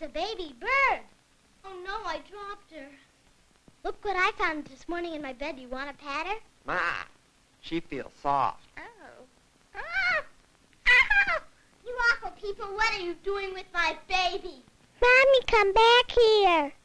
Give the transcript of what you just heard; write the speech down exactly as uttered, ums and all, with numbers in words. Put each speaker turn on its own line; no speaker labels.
It's a baby bird.
Oh, no, I dropped her.
Look what I found this morning in my bed. You want to pat her?
Ma, she feels soft.
Oh. Ah! Ah!
You awful people, what are you doing with my baby?
Mommy, come back here.